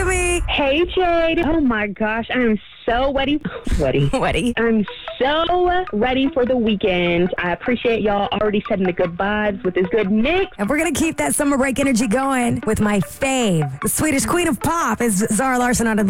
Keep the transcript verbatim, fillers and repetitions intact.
me. Hey, Jade. Oh, my gosh. I'm so ready. Ready. Ready. I'm so ready for the weekend. I appreciate y'all already setting the good vibes with this good mix. And we're going to keep that summer break energy going with my fave. The Swedish queen of pop is Zara Larsson on